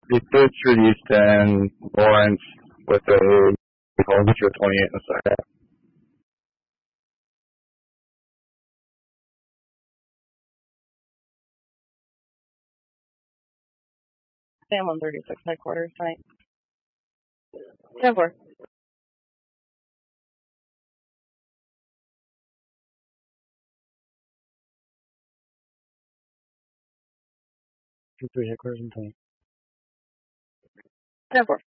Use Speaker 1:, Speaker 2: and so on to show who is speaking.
Speaker 1: The 3rd Street East End, Lawrence, with a temperature of 28 in the second.
Speaker 2: Sam 136 headquarters tonight. 10-4.
Speaker 3: Two, three headquarters and 20.
Speaker 2: 10-4.